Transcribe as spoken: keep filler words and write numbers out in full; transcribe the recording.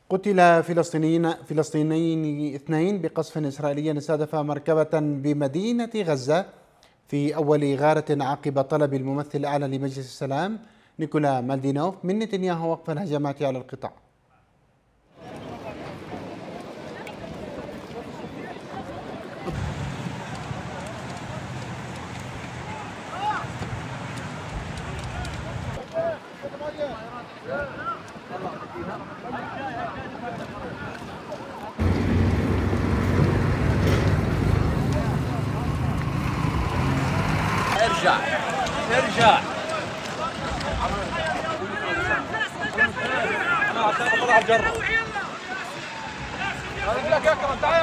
قتل فلسطينيين فلسطينيين اثنين بقصف إسرائيلي استهدف مركبة بمدينة غزة في أول غارة عقب طلب الممثل الأعلى لمجلس السلام نيكولا مالدينوف من نتنياهو وقف الهجمات على القطاع. ارجع ارجع انا هجرب